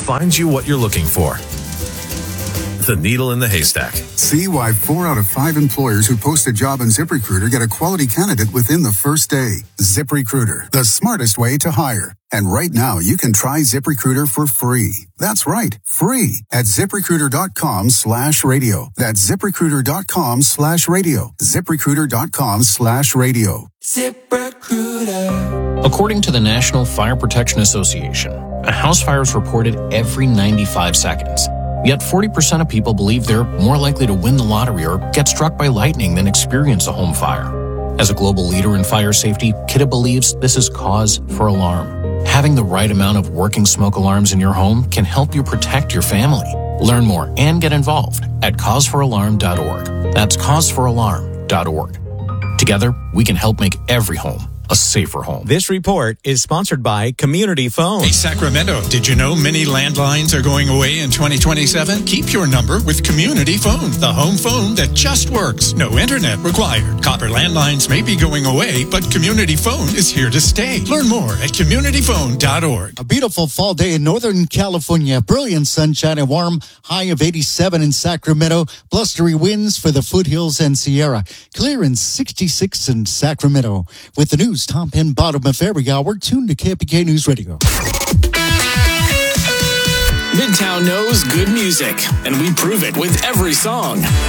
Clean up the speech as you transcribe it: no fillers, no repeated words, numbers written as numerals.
finds you what you're looking for. The needle in the haystack. See why 4 out of 5 employers who post a job on ZipRecruiter get a quality candidate within the first day. ZipRecruiter, the smartest way to hire. And right now, you can try ZipRecruiter for free. That's right, free at ZipRecruiter.com/radio. That's ZipRecruiter.com/radio. ZipRecruiter.com/radio. ZipRecruiter. According to the National Fire Protection Association, a house fire is reported every 95 seconds. Yet 40% of people believe they're more likely to win the lottery or get struck by lightning than experience a home fire. As a global leader in fire safety, Kidde believes this is cause for alarm. Having the right amount of working smoke alarms in your home can help you protect your family. Learn more and get involved at causefораlarm.org. That's causefораlarm.org. Together, we can help make every home a safer home. This report is sponsored by Community Phone. Hey, Sacramento, did you know many landlines are going away in 2027? Keep your number with Community Phone, the home phone that just works. No internet required. Copper landlines may be going away, but Community Phone is here to stay. Learn more at communityphone.org. A beautiful fall day in Northern California. Brilliant sunshine and warm. High of 87 in Sacramento. Blustery winds for the foothills and Sierra. Clear in 66 in Sacramento. With the news, Tom Penn, bottom of every hour. Tuned to KPK News Radio. Midtown knows good music, and we prove it with every song.